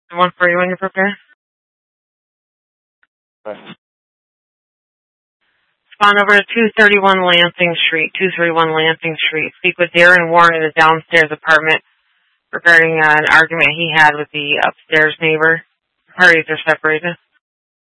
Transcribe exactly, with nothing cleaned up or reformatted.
One for you when you're prepared. Right. Spawn over to two thirty-one Lansing Street, two thirty-one Lansing Street. Speak with Darren Warren in his downstairs apartment regarding uh, an argument he had with the upstairs neighbor. Parties are separated.